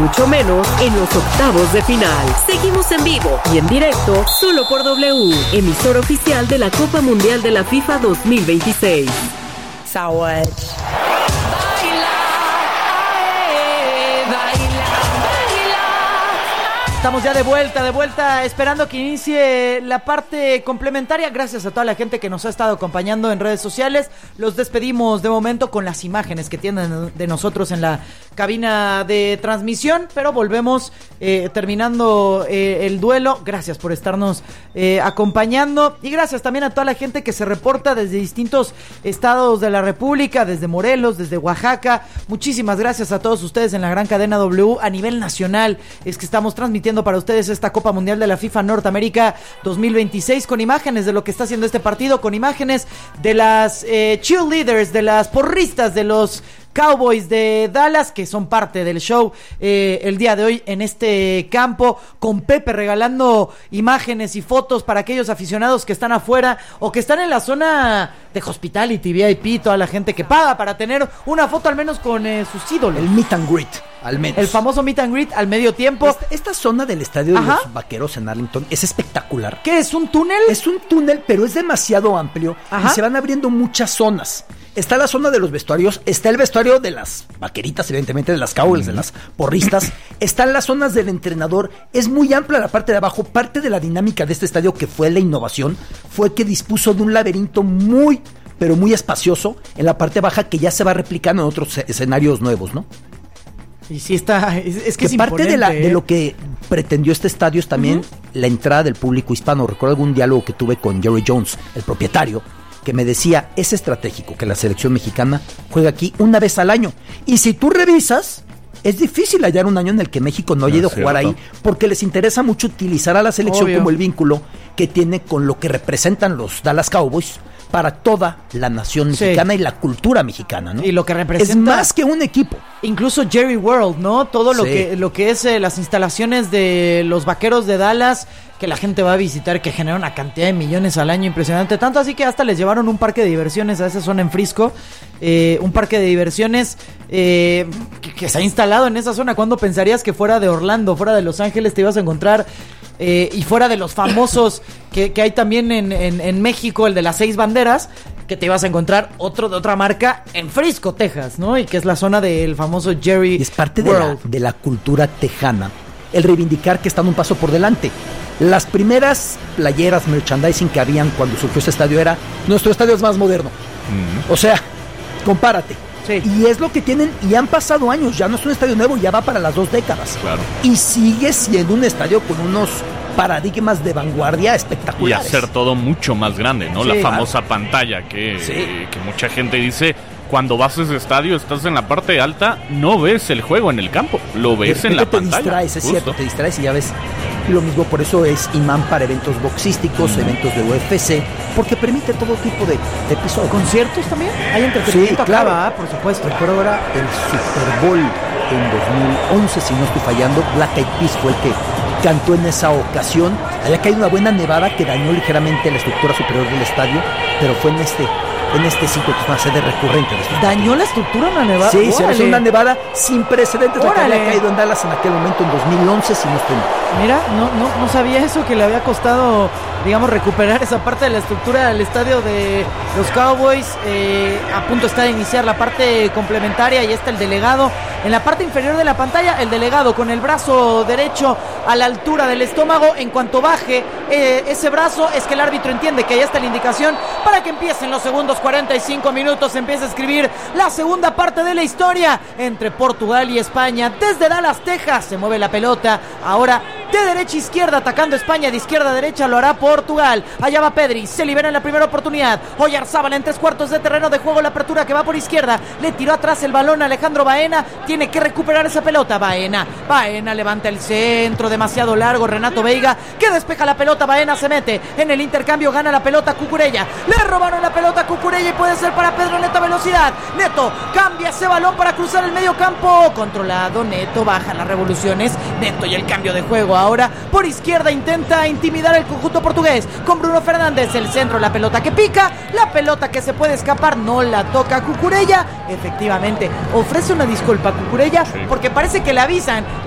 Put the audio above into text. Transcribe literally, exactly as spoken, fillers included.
mucho menos en los octavos de final. Seguimos en vivo y en directo solo por W, emisor oficial de la Copa Mundial de la FIFA dos mil veintiséis. Sawaj. Estamos ya de vuelta, de vuelta, esperando que inicie la parte complementaria. Gracias a toda la gente que nos ha estado acompañando en redes sociales. Los despedimos de momento con las imágenes que tienen de nosotros en la cabina de transmisión, pero volvemos eh, terminando eh, el duelo. Gracias por estarnos eh, acompañando y gracias también a toda la gente que se reporta desde distintos estados de la República, desde Morelos, desde Oaxaca. Muchísimas gracias a todos ustedes en la gran cadena W a nivel nacional. Es que estamos transmitiendo para ustedes esta Copa Mundial de la FIFA Norteamérica dos mil veintiséis con imágenes de lo que está haciendo este partido, con imágenes de las eh, cheerleaders, de las porristas, de los Cowboys de Dallas, que son parte del show eh, el día de hoy en este campo, con Pepe regalando imágenes y fotos para aquellos aficionados que están afuera o que están en la zona de Hospitality, V I P, toda la gente que paga para tener una foto al menos con eh, sus ídolos. El meet and greet, al menos. El famoso meet and greet al medio tiempo. Esta, esta zona del estadio de Ajá. los Vaqueros en Arlington es espectacular. ¿Qué es, un túnel? Es un túnel, pero es demasiado amplio. Ajá. Y se van abriendo muchas zonas. Está la zona de los vestuarios, está el vestuario de las vaqueritas, evidentemente, de las Cowboys, mm. de las porristas. Están las zonas del entrenador. Es muy amplia la parte de abajo. Parte de la dinámica de este estadio, que fue la innovación, fue que dispuso de un laberinto muy, pero muy espacioso en la parte baja, que ya se va replicando en otros escenarios nuevos, ¿no? Y sí está, es, es que, que es parte de, la, ¿eh? de lo que pretendió este estadio es también uh-huh. la entrada del público hispano. Recuerdo algún diálogo que tuve con Jerry Jones, el propietario, que me decía, es estratégico que la selección mexicana juegue aquí una vez al año. Y si tú revisas, es difícil hallar un año en el que México no haya ido a jugar ahí, porque les interesa mucho utilizar a la selección Obvio. como el vínculo que tiene con lo que representan los Dallas Cowboys para toda la nación mexicana sí. y la cultura mexicana, ¿no? Y lo que representa es más que un equipo. Incluso Jerry World, ¿no? Todo lo sí. que lo que es eh, las instalaciones de los Vaqueros de Dallas, que la gente va a visitar, que genera una cantidad de millones al año impresionante, tanto así que hasta les llevaron un parque de diversiones a esa zona en Frisco, eh, un parque de diversiones eh, que, que se ha instalado en esa zona. ¿Cuándo pensarías que fuera de Orlando, fuera de Los Ángeles te ibas a encontrar eh, y fuera de los famosos que, que hay también en, en, en México, el de las seis banderas, que te ibas a encontrar otro de otra marca en Frisco, Texas, ¿no? Y que es la zona del famoso Jerry y es parte de la, de la cultura tejana el reivindicar que están un paso por delante. Las primeras playeras, merchandising que habían cuando surgió ese estadio era, nuestro estadio es más moderno. Mm. O sea, compárate. Sí. Y es lo que tienen, y han pasado años, ya no es un estadio nuevo, ya va para las dos décadas. Claro. Y sigue siendo un estadio con unos paradigmas de vanguardia espectaculares. Y hacer todo mucho más grande, ¿no? Sí, la famosa claro. pantalla que, sí. eh, que mucha gente dice, cuando vas a ese estadio, estás en la parte alta, no ves el juego en el campo, lo ves en la te pantalla. Te distraes, es cierto, te distraes y ya ves. Lo mismo, por eso es imán para eventos boxísticos, mm. eventos de U F C, porque permite todo tipo de, de episodios. ¿Conciertos también? Hay entretenimiento. Sí, claro, acá, por supuesto. Recuerdo ahora el Super Bowl en dos mil once, si no estoy fallando, Black Eyed Peas fue el que cantó en esa ocasión. Había caído una buena nevada que dañó ligeramente la estructura superior del estadio, pero fue en este en este sitio que es una sede recurrente. ¿Dañó la estructura una nevada? Sí, se hizo una nevada sin precedentes, la que había caído en Dallas en aquel momento en dos mil once, si no estoy mal. Mira, no, no, no sabía eso, que le había costado, digamos, recuperar esa parte de la estructura del estadio de los Cowboys. Eh, a punto está de iniciar la parte complementaria y está el delegado en la parte inferior de la pantalla, el delegado con el brazo derecho a la altura del estómago. En cuanto baje eh, ese brazo, es que el árbitro entiende que ahí está la indicación para que empiecen los segundos cuarenta y cinco minutos. Empieza a escribir la segunda parte de la historia entre Portugal y España. Desde Dallas, Texas, se mueve la pelota. Ahora de derecha a izquierda, atacando España, de izquierda a derecha lo hará Portugal. Allá va Pedri, se libera en la primera oportunidad. Oyarzábal en tres cuartos de terreno de juego, la apertura que va por izquierda. Le tiró atrás el balón a Alejandro Baena. Tiene que recuperar esa pelota. Baena, Baena levanta el centro, demasiado largo. Renato Veiga, que despeja la pelota. Baena se mete en el intercambio, gana la pelota Cucurella. Le robaron la pelota a Cucurella y puede ser para Pedro Neto a velocidad. Neto cambia ese balón para cruzar el medio campo. Controlado, Neto baja las revoluciones. Neto y el cambio de juego. Ahora por izquierda intenta intimidar el conjunto portugués con Bruno Fernández. El centro, la pelota que pica, la pelota que se puede escapar, no la toca Cucurella. Efectivamente, ofrece una disculpa a Cucurella porque parece que le avisan